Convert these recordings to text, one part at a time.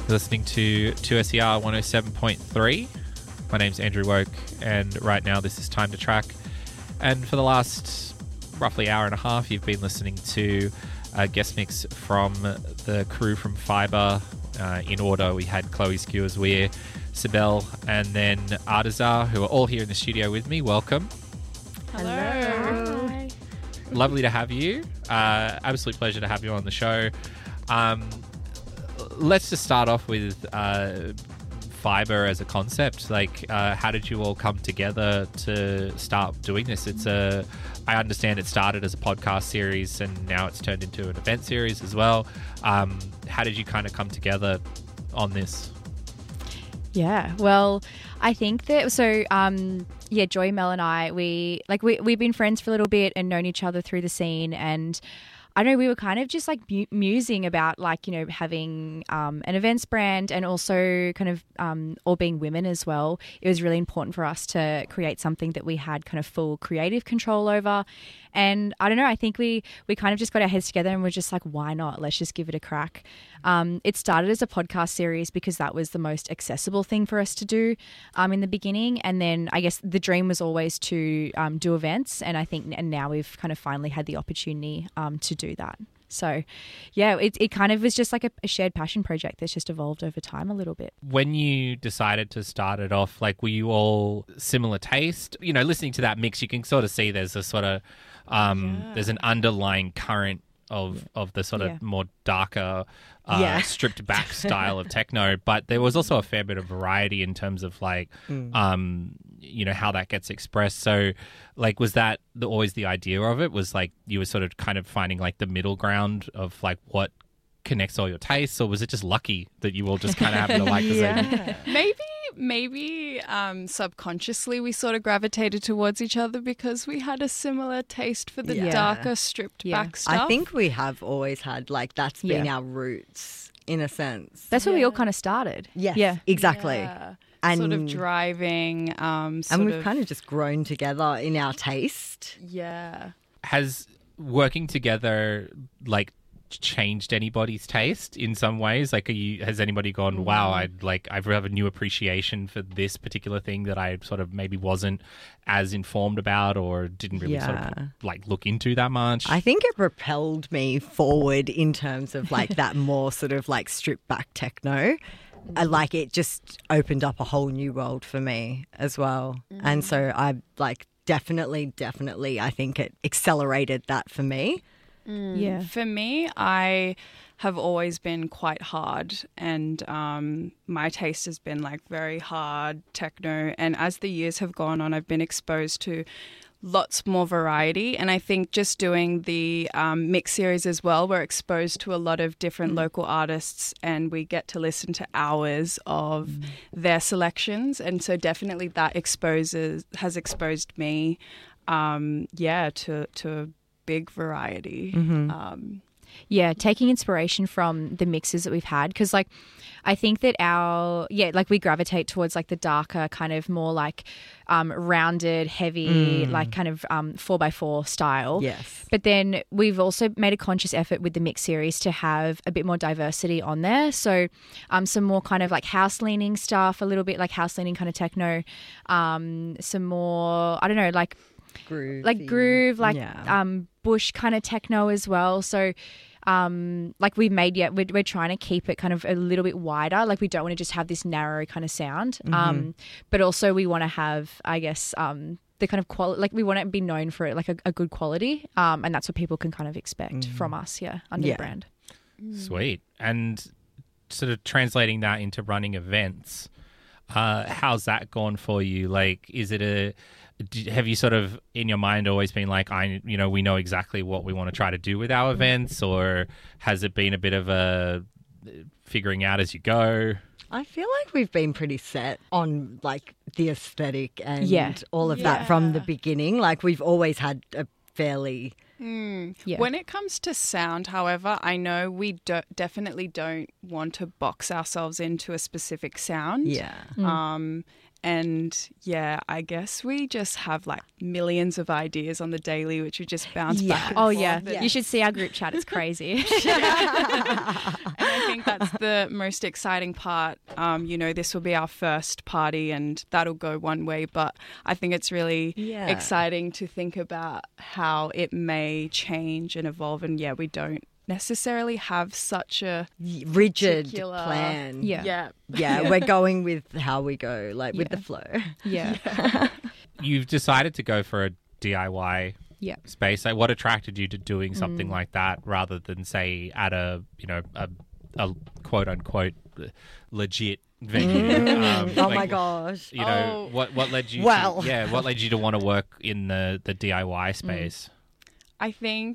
You're listening to 2SER 107.3. My name's Andrew Woke, and right now this is Time to Track. And for the last roughly hour and a half, you've been listening to a guest mix from the crew from Fiber. In order, we had Chloe Skewers-Weir, Sibel, and then Artazar, who are all here in the studio with me. Welcome. Hello. Hi. Lovely to have you. Absolute pleasure to have you on the show. Let's just start off with Fiber as a concept. Like, how did you all come together to start doing this? I understand it started as a podcast series and now it's turned into an event series as well. How did you kind of come together on this? Yeah, well, I think that Joy, Mel, and I, we've been friends for a little bit and known each other through the scene, and I know we were kind of just like musing about having an events brand and also kind of all being women as well. It was really important for us to create something that we had kind of full creative control over. And I don't know, I think we kind of just got our heads together and we're just like, why not? Let's just give it a crack. It started as a podcast series because that was the most accessible thing for us to do in the beginning. And then I guess the dream was always to do events. And I think and now we've kind of finally had the opportunity to do that. So, yeah, it kind of was just like a shared passion project that's just evolved over time a little bit. When you decided to start it off, like, were you all similar taste? You know, listening to that mix, you can sort of see there's a sort of there's an underlying current of the sort of more darker, stripped back style of techno, but there was also a fair bit of variety in terms of like, how that gets expressed. So, like, was that always the idea of it? Was like you were sort of kind of finding like the middle ground of like what connects all your tastes, or was it just lucky that you all just kind of happen to like the same? Maybe subconsciously we sort of gravitated towards each other because we had a similar taste for the darker, stripped back stuff. I think we have always had, like, that's been our roots in a sense. That's where we all kind of started. Yes, yeah, exactly. Yeah. And sort of driving. And we've kind of just grown together in our taste. Yeah. Has working together, like, changed anybody's taste in some ways? Like, has anybody gone, wow, I have a new appreciation for this particular thing that I sort of maybe wasn't as informed about or didn't really sort of like look into that much? I think it propelled me forward in terms of like that more sort of like stripped back techno. Like, it just opened up a whole new world for me as well. And so I like definitely I think it accelerated that for me. Yeah. For me, I have always been quite hard, and my taste has been like very hard techno. And as the years have gone on, I've been exposed to lots more variety. And I think just doing the mix series as well, we're exposed to a lot of different local artists, and we get to listen to hours of their selections. And so definitely that has exposed me, to big variety. Taking inspiration from the mixes that we've had, because like I think that we gravitate towards like the darker kind of more like rounded, heavy, like kind of 4x4 style. Yes. But then we've also made a conscious effort with the mix series to have a bit more diversity on there. So some more kind of like house leaning stuff, a little bit like house leaning kind of techno, some more, I don't know, like Groove, bush kind of techno as well. So we've made we're trying to keep it kind of a little bit wider. Like, we don't want to just have this narrow kind of sound, but also we want to have, I guess, the kind of quality. Like, we want to be known for it, like a good quality, and that's what people can kind of expect from us. Under the brand. Sweet. And sort of translating that into running events, how's that gone for you? Like, have you sort of in your mind always been like, we know exactly what we want to try to do with our events, or has it been a bit of a figuring out as you go? I feel like we've been pretty set on like the aesthetic and all of that from the beginning. Like, we've always had a fairly... When it comes to sound, however, I know we definitely don't want to box ourselves into a specific sound. And I guess we just have like millions of ideas on the daily, which we just bounce back. Oh yeah. You should see our group chat. It's crazy. And I think the most exciting part. This will be our first party and that'll go one way, but I think it's really exciting to think about how it may change and evolve. And we don't necessarily have such a rigid particular plan. Yeah. We're going with how we go, like with the flow. Yeah. You've decided to go for a DIY space. Like, what attracted you to doing something like that rather than, say, at a quote unquote legit venue? My gosh! What led you? What led you to want to work in the DIY space? I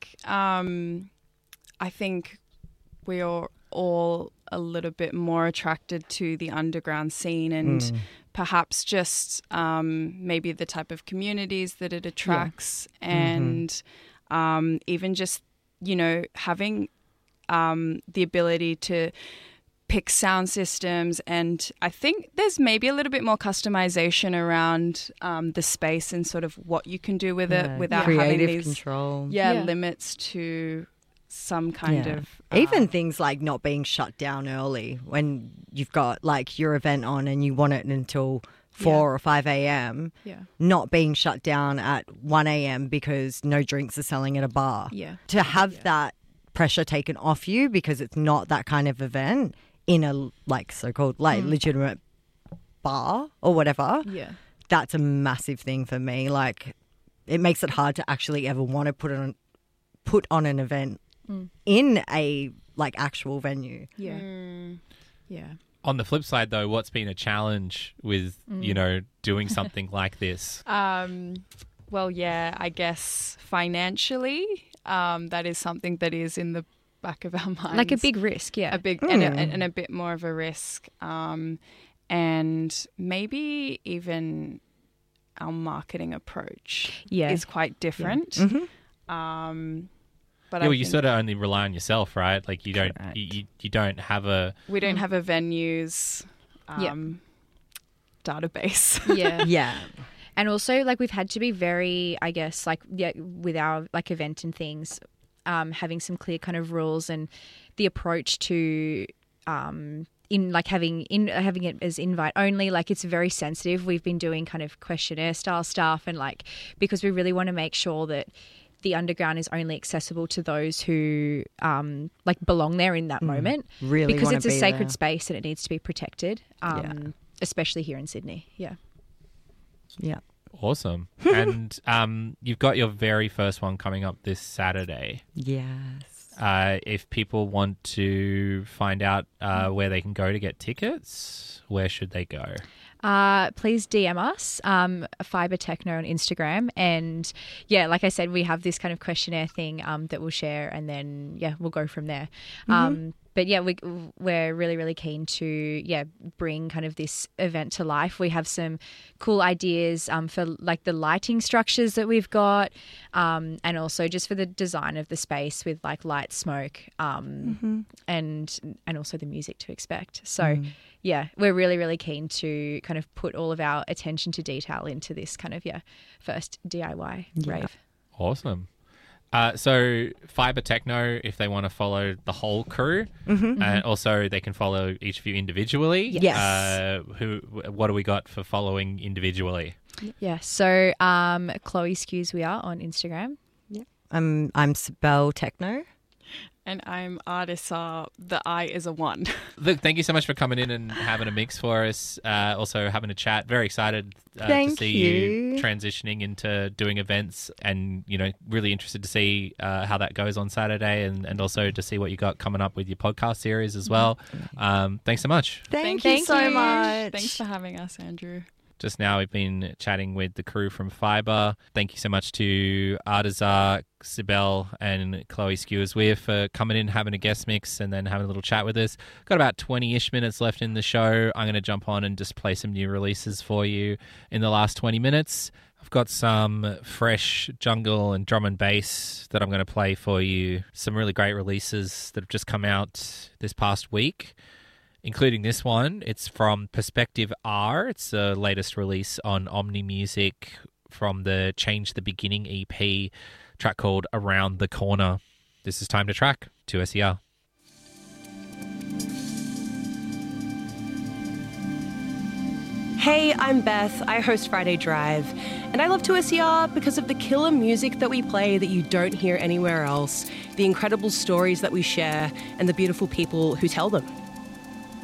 think we are all a little bit more attracted to the underground scene and perhaps just maybe the type of communities that it attracts and even just, having the ability to pick sound systems. And I think there's maybe a little bit more customization around the space and sort of what you can do with it without having these control. Limits to some kind of even things like not being shut down early when you've got like your event on and you want it until 4 or 5 a.m. Not being shut down at 1 a.m. because no drinks are selling at a bar. To have that pressure taken off you because it's not that kind of event in a like so-called like legitimate bar or whatever. That's a massive thing for me. Like, it makes it hard to actually ever want to put on an event in a like actual venue. On the flip side, though, what's been a challenge with doing something like this? I guess financially, that is something that is in the back of our minds, like a big risk. A big and a bit more of a risk, and maybe even our marketing approach is quite different. But you sort of only rely on yourself, right? Like you don't have a we don't have a venues database. And also, like, we've had to be very, I guess, like, with our like event and things, having some clear kind of rules and the approach to having it as invite only. Like, it's very sensitive. We've been doing kind of questionnaire style stuff, and like, because we really want to make sure that the underground is only accessible to those who like belong there in that moment. Really, because it's a sacred there. Space and it needs to be protected, especially here in Sydney. Yeah. Awesome. And you've got your very first one coming up this Saturday. Yes. If people want to find out where they can go to get tickets, where should they go? Please DM us, Fiber Techno on Instagram. And like I said, we have this kind of questionnaire thing that we'll share, and then, we'll go from there. But we're really, really keen to, bring kind of this event to life. We have some cool ideas for like the lighting structures that we've got, and also just for the design of the space with like light, smoke, and also the music to expect. So we're really, really keen to kind of put all of our attention to detail into this kind of first DIY rave. Awesome. So Fiber Techno, if they want to follow the whole crew, and also they can follow each of you individually. Yes. What do we got for following individually? So Chloe Skews we are on Instagram. I'm Spell Techno. And I'm Artisa. The I is a 1. Look, thank you so much for coming in and having a mix for us. Also having a chat. Very excited to see you transitioning into doing events, and really interested to see how that goes on Saturday, and also to see what you got coming up with your podcast series as well. Thanks so much. Thank you so much. Thanks for having us, Andrew. Just now we've been chatting with the crew from Fiber. Thank you so much to Artisa, Sibel and Chloe Skewers Weir for coming in, having a guest mix, and then having a little chat with us. Got about 20-ish minutes left in the show. I'm going to jump on and just play some new releases for you in the last 20 minutes. I've got some fresh jungle and drum and bass that I'm going to play for you. Some really great releases that have just come out this past week, including this one. It's from Perspective R. It's the latest release on Omni Music from the Change the Beginning EP, track called Around the Corner. This is Time to Track, 2SER. Hey, I'm Beth. I host Friday Drive. And I love 2SER because of the killer music that we play that you don't hear anywhere else, the incredible stories that we share, and the beautiful people who tell them.